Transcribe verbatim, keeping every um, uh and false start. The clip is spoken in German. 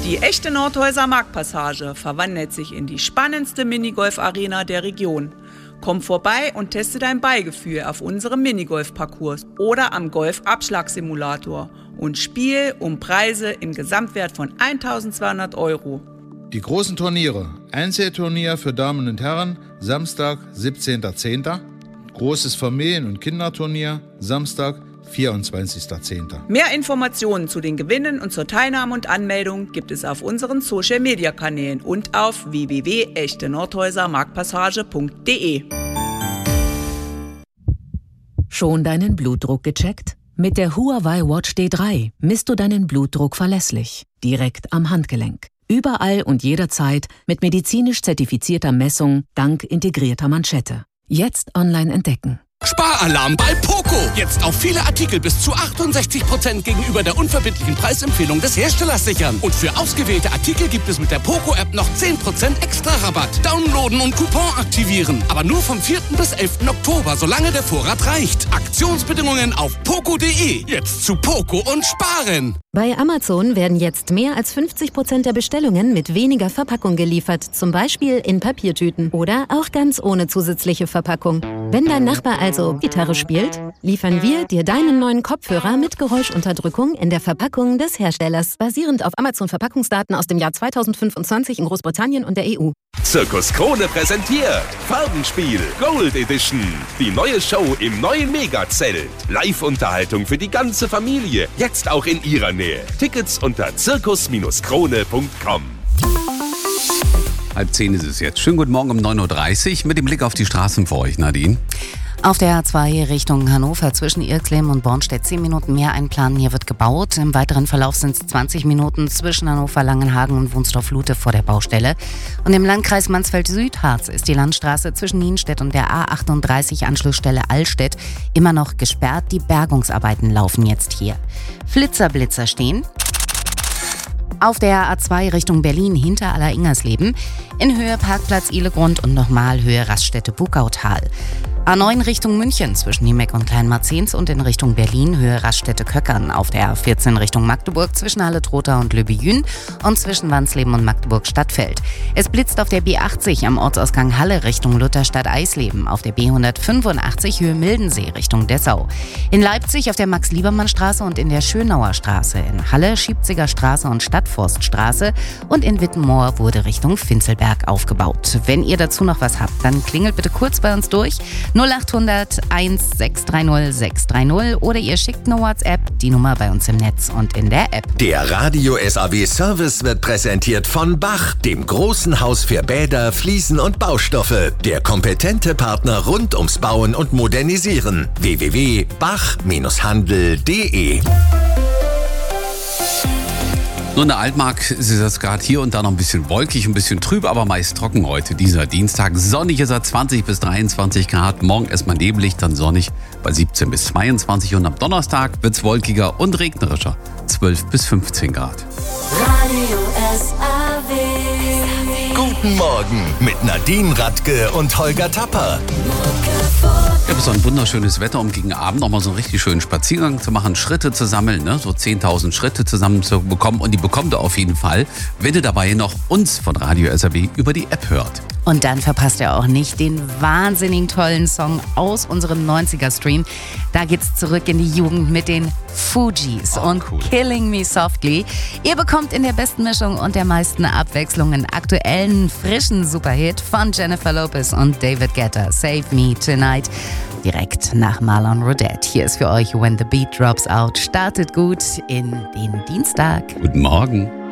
Die echte Nordhäuser Marktpassage verwandelt sich in die spannendste Minigolf-Arena der Region. Komm vorbei und teste dein Ballgefühl auf unserem Minigolf-Parcours oder am Golf-Abschlagssimulator und spiel um Preise im Gesamtwert von eintausendzweihundert Euro. Die großen Turniere. Einzelturnier für Damen und Herren, Samstag, siebzehnter zehnter Großes Familien- und Kinderturnier, Samstag, vierundzwanzigster zehnter Mehr Informationen zu den Gewinnen und zur Teilnahme und Anmeldung gibt es auf unseren Social-Media-Kanälen und auf w w w punkt echte nordhäuser marktpassage punkt d e. Schon deinen Blutdruck gecheckt? Mit der Huawei Watch D drei misst du deinen Blutdruck verlässlich, direkt am Handgelenk. Überall und jederzeit mit medizinisch zertifizierter Messung dank integrierter Manschette. Jetzt online entdecken. Sparalarm bei Poco. Jetzt auf viele Artikel bis zu achtundsechzig Prozent gegenüber der unverbindlichen Preisempfehlung des Herstellers sichern. Und für ausgewählte Artikel gibt es mit der Poco-App noch zehn Prozent extra Rabatt. Downloaden und Coupon aktivieren. Aber nur vom vierten bis elften Oktober, solange der Vorrat reicht. Aktionsbedingungen auf poco punkt d e. Jetzt zu Poco und sparen. Bei Amazon werden jetzt mehr als fünfzig Prozent der Bestellungen mit weniger Verpackung geliefert. Zum Beispiel in Papiertüten oder auch ganz ohne zusätzliche Verpackung. Wenn dein Nachbar also Gitarre spielt, liefern wir dir deinen neuen Kopfhörer mit Geräuschunterdrückung in der Verpackung des Herstellers. Basierend auf Amazon-Verpackungsdaten aus dem Jahr zweitausendfünfundzwanzig in Großbritannien und der E U. Zirkus Krone präsentiert Farbenspiel Gold Edition. Die neue Show im neuen Megazelt. Live-Unterhaltung für die ganze Familie. Jetzt auch in ihrer Nähe. Tickets unter zirkus krone punkt com. Halb zehn ist es jetzt. Schönen guten Morgen um neun Uhr dreißig mit dem Blick auf die Straßen für euch, Nadine. Auf der A zwei Richtung Hannover zwischen Irklem und Bornstedt zehn Minuten mehr einplanen. Hier wird gebaut. Im weiteren Verlauf sind es zwanzig Minuten zwischen Hannover, Langenhagen und Wunstorf-Lute vor der Baustelle. Und im Landkreis Mansfeld-Südharz ist die Landstraße zwischen Nienstedt und der A achtunddreißig Anschlussstelle Allstedt immer noch gesperrt. Die Bergungsarbeiten laufen jetzt hier. Flitzerblitzer stehen. Auf der A zwei Richtung Berlin hinter Aller-Ingersleben, in Höhe Parkplatz Ihlegrund und nochmal Höhe Raststätte Bugautal. A neun Richtung München zwischen Niemeck und Kleinmarzens und in Richtung Berlin Höhe Raststätte Köckern. Auf der A vierzehn Richtung Magdeburg zwischen Halle-Trotha und Löbejün und zwischen Wansleben und Magdeburg-Stadtfeld. Es blitzt auf der B achtzig am Ortsausgang Halle Richtung Lutherstadt-Eisleben. Auf der B hundertfünfundachtzig Höhe Mildensee Richtung Dessau. In Leipzig auf der Max-Liebermann-Straße und in der Schönauer Straße. In Halle Schiebziger Straße und Stadtforststraße. Und in Wittenmoor wurde Richtung Finzelberg aufgebaut. Wenn ihr dazu noch was habt, dann klingelt bitte kurz bei uns durch. null achthundert eins sechs drei null sechs drei null oder ihr schickt eine WhatsApp, die Nummer bei uns im Netz und in der App. Der Radio S A W Service wird präsentiert von Bach, dem großen Haus für Bäder, Fliesen und Baustoffe. Der kompetente Partner rund ums Bauen und Modernisieren. w w w punkt bach handel punkt d e. Nur in der Altmark ist es gerade hier und da noch ein bisschen wolkig, ein bisschen trüb, aber meist trocken heute, dieser Dienstag. Sonnig ist er zwanzig bis dreiundzwanzig Grad, morgen erstmal neblig, dann sonnig bei siebzehn bis zweiundzwanzig und am Donnerstag wird es wolkiger und regnerischer, zwölf bis fünfzehn Grad. Radio S A W. Guten Morgen mit Nadine Radke und Holger Tapper. Ja, es ist ein wunderschönes Wetter, um gegen Abend noch mal so einen richtig schönen Spaziergang zu machen, Schritte zu sammeln, ne? So zehntausend Schritte zusammen zu bekommen. Und die bekommt ihr auf jeden Fall, wenn ihr dabei noch uns von Radio S A W über die App hört. Und dann verpasst ihr auch nicht den wahnsinnig tollen Song aus unserem neunziger-Stream. Da geht's zurück in die Jugend mit den Fugees oh, und cool. Killing Me Softly. Ihr bekommt in der besten Mischung und der meisten Abwechslung einen aktuellen, frischen Superhit von Jennifer Lopez und David Guetta. Save Me Tonight. Direkt nach Marlon Rodette. Hier ist für euch When the Beat Drops Out. Startet gut in den Dienstag. Guten Morgen.